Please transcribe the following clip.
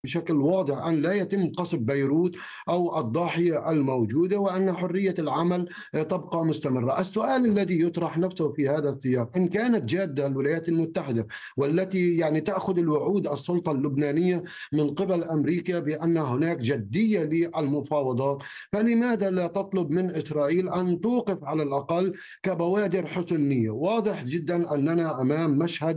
بشكل واضح أن لا يتم قصف بيروت أو الضاحية الموجودة، وأن حرية العمل تبقى مستمرة. السؤال الذي يطرح نفسه في هذا السياق: إن كانت جادة الولايات المتحدة والتي تأخذ الوعود السلطة اللبنانية من قبل أمريكا بأن هناك جدية للمفاوضات، فلماذا لا تطلب من إسرائيل أن توقف على الأقل كبوادر حسن نية؟ واضح جدا أننا أمام مشهد